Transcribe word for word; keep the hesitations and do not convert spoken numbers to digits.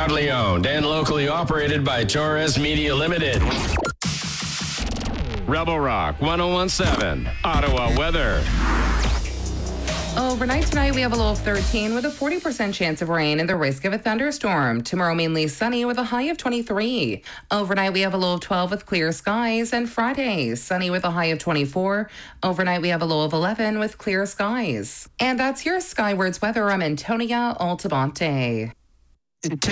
Proudly owned and locally operated by Torres Media Limited. Rebel Rock one oh one seven, Ottawa weather. Overnight tonight, we have a low of thirteen with a forty percent chance of rain and the risk of a thunderstorm. Tomorrow, mainly sunny with a high of twenty-three. Overnight, we have a low of twelve with clear skies. And Friday, sunny with a high of twenty-four. Overnight, we have a low of eleven with clear skies. And that's your Skywards weather. I'm Antonia Altamonte.